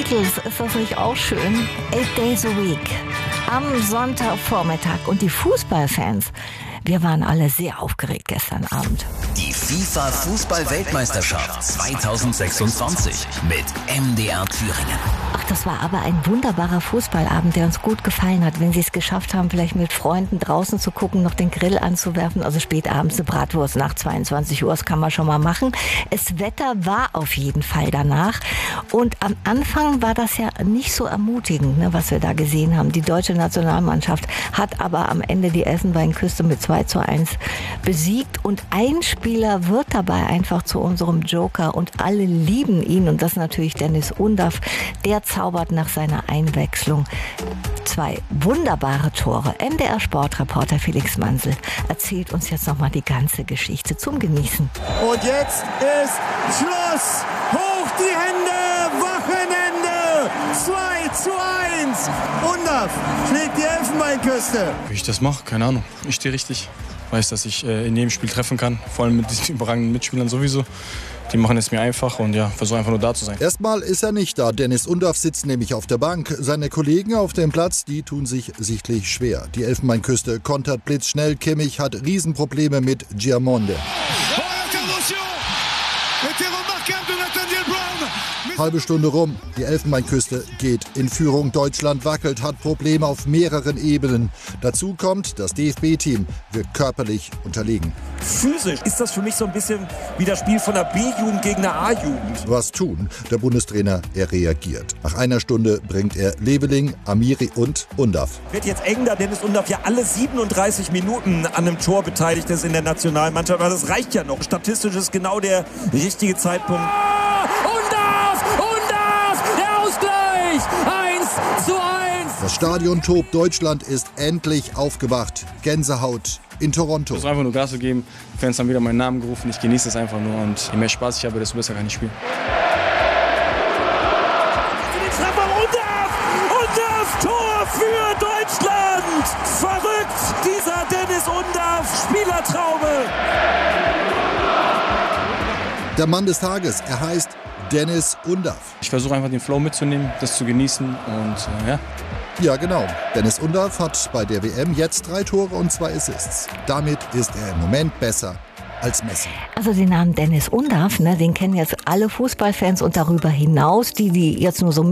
Beatles, ist das nicht auch schön? 8 Days a Week. Am Sonntagvormittag. Und die Fußballfans, wir waren alle sehr aufgeregt gestern Abend. Die FIFA-Fußball-Weltmeisterschaft 2026 mit MDR Thüringen. Ach, das war aber ein wunderbarer Fußballabend, der uns gut gefallen hat. Wenn Sie es geschafft haben, vielleicht mit Freunden draußen zu gucken, noch den Grill anzuwerfen, also spät abends eine Bratwurst nach 22 Uhr, das kann man schon mal machen. Das Wetter war auf jeden Fall danach. Und am Anfang war das ja nicht so ermutigend, ne, was wir da gesehen haben. Die deutsche Nationalmannschaft hat aber am Ende die Elfenbeinküste mit 2:1 besiegt. Und ein Spieler wird dabei einfach zu unserem Joker und alle lieben ihn. Und das ist natürlich Dennis Undaff. Der zaubert nach seiner Einwechslung 2 wunderbare Tore. MDR-Sportreporter Felix Mansel erzählt uns jetzt nochmal die ganze Geschichte zum Genießen. Und jetzt ist Schluss. Hoch die Hände, Wochenende. 2:1. Undaff schlägt die Elfenbeinküste. Wie ich das mache, keine Ahnung. Ich stehe richtig. Weiß, dass ich in jedem Spiel treffen kann. Vor allem mit diesen überragenden Mitspielern sowieso. Die machen es mir einfach und ja, versuche einfach nur da zu sein. Erstmal ist er nicht da. Dennis Undaff sitzt nämlich auf der Bank. Seine Kollegen auf dem Platz, die tun sich sichtlich schwer. Die Elfenbeinküste kontert blitzschnell. Kimmich hat Riesenprobleme mit Giamonde. Halbe Stunde rum, die Elfenbeinküste geht in Führung. Deutschland wackelt, hat Probleme auf mehreren Ebenen. Dazu kommt, das DFB-Team wirkt körperlich unterlegen. Physisch ist das für mich so ein bisschen wie das Spiel von der B-Jugend gegen der A-Jugend. Was tun? Der Bundestrainer, er reagiert. Nach einer Stunde bringt er Leveling, Amiri und Undaff. Wird jetzt eng, da Dennis Undaff ja alle 37 Minuten an einem Tor beteiligt ist in der Nationalmannschaft. Aber das reicht ja noch. Statistisch ist genau der richtige Zeitpunkt. Der Ausgleich! 1:1! Das Stadion tobt. Deutschland ist endlich aufgewacht. Gänsehaut in Toronto. Ich muss einfach nur Gas geben. Die Fans haben wieder meinen Namen gerufen. Ich genieße es einfach nur. Und je mehr Spaß ich habe, desto besser kann ich spielen. Undaff, Tor für Deutschland! Verrückt, dieser Dennis Undaff, Spielertraube! Der Mann des Tages, er heißt Dennis Undaff. Ich versuche einfach den Flow mitzunehmen, das zu genießen und ja. Ja, genau. Dennis Undaff hat bei der WM jetzt 3 Tore und 2 Assists. Damit ist er im Moment besser als Messi. Also den Namen Dennis Undaff, ne, den kennen jetzt alle Fußballfans und darüber hinaus, die jetzt nur so